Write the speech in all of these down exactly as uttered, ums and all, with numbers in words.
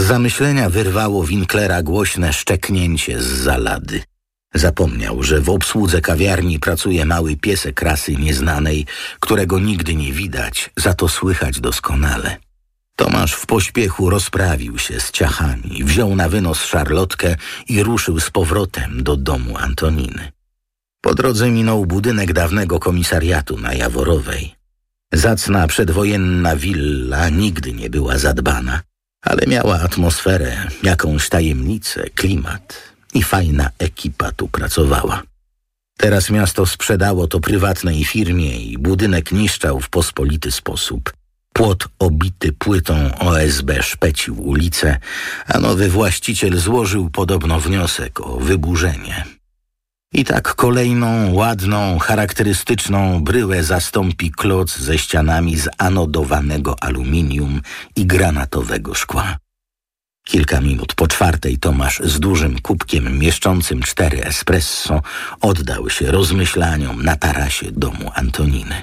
zamyślenia wyrwało Winklera głośne szczeknięcie z zalady. Zapomniał, że w obsłudze kawiarni pracuje mały piesek rasy nieznanej, którego nigdy nie widać, za to słychać doskonale. Tomasz w pośpiechu rozprawił się z ciachami, wziął na wynos szarlotkę i ruszył z powrotem do domu Antoniny. Po drodze minął budynek dawnego komisariatu na Jaworowej. Zacna przedwojenna willa nigdy nie była zadbana, ale miała atmosferę, jakąś tajemnicę, klimat i fajna ekipa tu pracowała. Teraz miasto sprzedało to prywatnej firmie i budynek niszczał w pospolity sposób. Płot obity płytą O S B szpecił ulicę, a nowy właściciel złożył podobno wniosek o wyburzenie. I tak kolejną, ładną, charakterystyczną bryłę zastąpi kloc ze ścianami z anodowanego aluminium i granatowego szkła. Kilka minut po czwartej Tomasz z dużym kubkiem mieszczącym cztery espresso oddał się rozmyślaniom na tarasie domu Antoniny.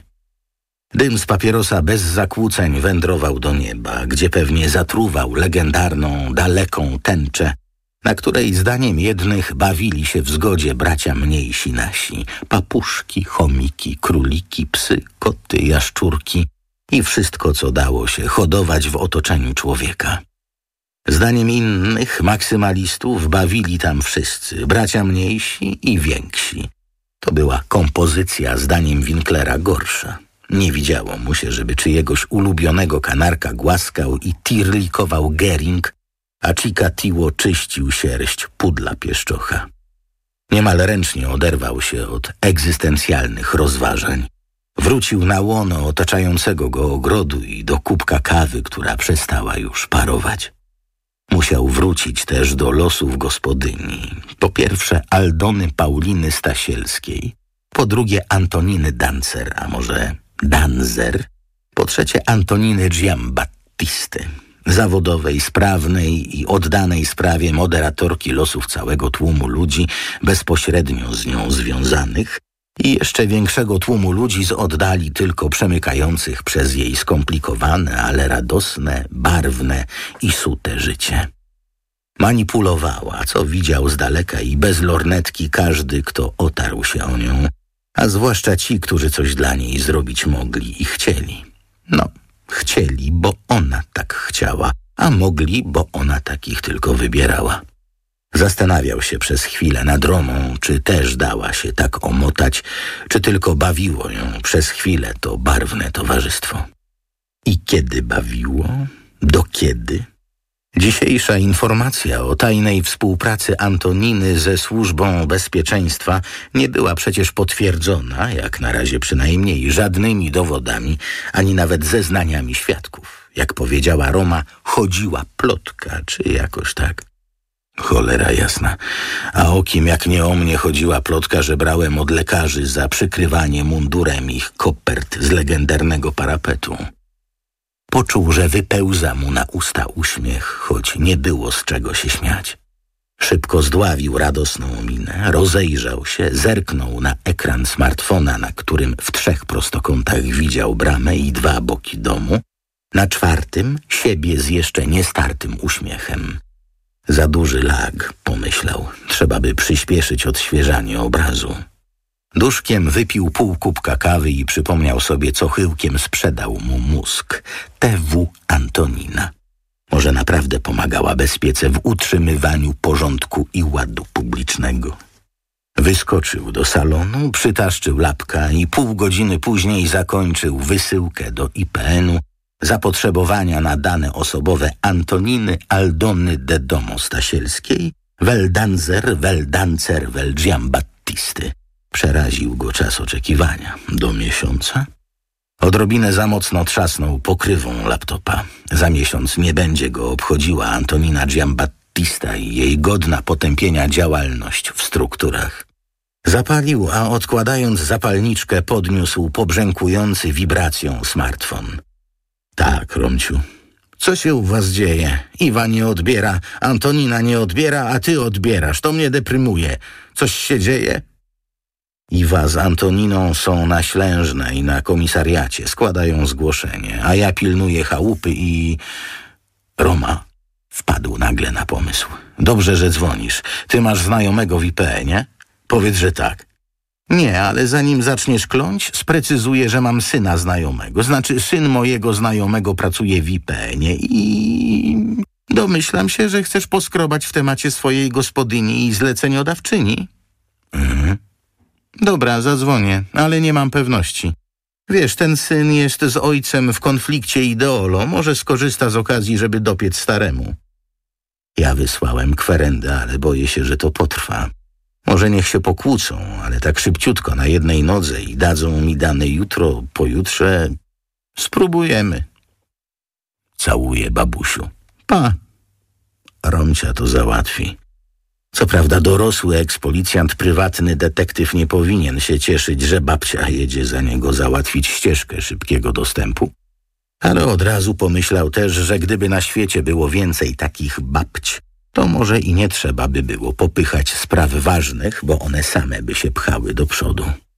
Dym z papierosa bez zakłóceń wędrował do nieba, gdzie pewnie zatruwał legendarną, daleką tęczę, na której zdaniem jednych bawili się w zgodzie bracia mniejsi nasi, papuszki, chomiki, króliki, psy, koty, jaszczurki i wszystko, co dało się hodować w otoczeniu człowieka. Zdaniem innych maksymalistów bawili tam wszyscy, bracia mniejsi i więksi. To była kompozycja zdaniem Winklera gorsza. Nie widziało mu się, żeby czyjegoś ulubionego kanarka głaskał i tirlikował Gering, a Chikatilo czyścił sierść pudla pieszczocha. Niemal ręcznie oderwał się od egzystencjalnych rozważań. Wrócił na łono otaczającego go ogrodu i do kubka kawy, która przestała już parować. Musiał wrócić też do losów gospodyni. Po pierwsze Aldony Pauliny Stasielskiej, po drugie Antoniny Dancer, a może Danzer, po trzecie Antoniny Giambattisty, zawodowej, sprawnej i oddanej sprawie moderatorki losów całego tłumu ludzi bezpośrednio z nią związanych i jeszcze większego tłumu ludzi z oddali tylko przemykających przez jej skomplikowane, ale radosne, barwne i sute życie. Manipulowała, co widział z daleka i bez lornetki każdy, kto otarł się o nią, a zwłaszcza ci, którzy coś dla niej zrobić mogli i chcieli. No, chcieli, bo ona tak chciała, a mogli, bo ona takich tylko wybierała. Zastanawiał się przez chwilę nad Romą, czy też dała się tak omotać, czy tylko bawiło ją przez chwilę to barwne towarzystwo. I kiedy bawiło? Do kiedy? Dzisiejsza informacja o tajnej współpracy Antoniny ze Służbą Bezpieczeństwa nie była przecież potwierdzona, jak na razie przynajmniej, żadnymi dowodami, ani nawet zeznaniami świadków. Jak powiedziała Roma, chodziła plotka, czy jakoś tak. Cholera jasna. A o kim jak nie o mnie chodziła plotka, że brałem od lekarzy za przykrywanie mundurem ich kopert z legendarnego parapetu. Poczuł, że wypełza mu na usta uśmiech, choć nie było z czego się śmiać. Szybko zdławił radosną minę, rozejrzał się, zerknął na ekran smartfona, na którym w trzech prostokątach widział bramę i dwa boki domu, na czwartym siebie z jeszcze niestartym uśmiechem. Za duży lag, pomyślał, trzeba by przyspieszyć odświeżanie obrazu. Duszkiem wypił pół kubka kawy i przypomniał sobie, co chyłkiem sprzedał mu mózg. T W Antonina. Może naprawdę pomagała bezpiece w utrzymywaniu porządku i ładu publicznego. Wyskoczył do salonu, przytaszczył lapka i pół godziny później zakończył wysyłkę do I P N-u zapotrzebowania na dane osobowe Antoniny Aldony de Domo Stasielskiej, Weldanzer, Weldancer, Welgiambattisty. Przeraził go czas oczekiwania. Do miesiąca? Odrobinę za mocno trzasnął pokrywą laptopa. Za miesiąc nie będzie go obchodziła Antonina Giambattista i jej godna potępienia działalność w strukturach. Zapalił, a odkładając zapalniczkę podniósł pobrzękujący wibracją smartfon. Tak, Romciu. Co się u was dzieje? Iwa nie odbiera, Antonina nie odbiera, a ty odbierasz. To mnie deprymuje. Coś się dzieje? Iwa z Antoniną są na Ślężnej na komisariacie. Składają zgłoszenie, a ja pilnuję chałupy i... Roma wpadł na pomysł. Dobrze, że dzwonisz. Ty masz znajomego w I P E, nie? Powiedz, że tak. Nie, ale zanim zaczniesz kląć, sprecyzuję, że mam syna znajomego. Znaczy, syn mojego znajomego pracuje w I P E, nie? I domyślam się, że chcesz poskrobać w temacie swojej gospodyni i zleceniodawczyni. Mhm. Dobra, zadzwonię, ale nie mam pewności. Wiesz, ten syn jest z ojcem w konflikcie ideolo. Może skorzysta z okazji, żeby dopiec staremu. Ja wysłałem kwerendę, ale boję się, że to potrwa. Może niech się pokłócą, ale tak szybciutko na jednej nodze i dadzą mi dane jutro, pojutrze. Spróbujemy. Całuję, babusiu. Pa. Romcia to załatwi. Co prawda dorosły ekspolicjant, prywatny detektyw nie powinien się cieszyć, że babcia jedzie za niego załatwić ścieżkę szybkiego dostępu. Ale od razu pomyślał też, że gdyby na świecie było więcej takich babć, to może i nie trzeba by było popychać spraw ważnych, bo one same by się pchały do przodu.